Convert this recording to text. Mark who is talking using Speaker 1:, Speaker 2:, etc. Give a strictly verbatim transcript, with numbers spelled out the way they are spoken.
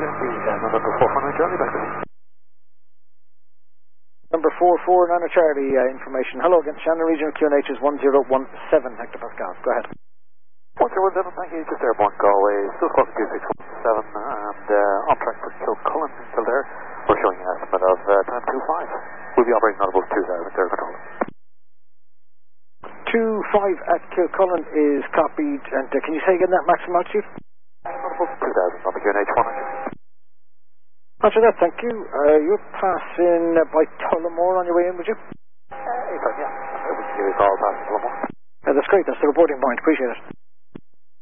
Speaker 1: the uh, number four four nine Charlie, back to me.
Speaker 2: Number four four nine Charlie, uh, information. Hello again, Shannon Regional Q N H is one zero one seven hectopascal. Go ahead.
Speaker 1: one zero one seven, thank you. Just airborne Galway, still close to two six one seven, and uh, on track for Kilcullen until there. We're showing an estimate of uh, time two five. We'll be operating audible two thousand, clear control.
Speaker 2: two five at Kilcullen is copied, and uh, can you say again that maximum altitude?
Speaker 1: Audible two thousand on the Q N H one hundred.
Speaker 2: After that, thank you. Uh, you're passing uh, by Tullamore on your way in, would you?
Speaker 1: Uh, anytime, yeah. We can give you a call past Tullamore.
Speaker 2: Uh, that's great, that's the reporting point, appreciate it.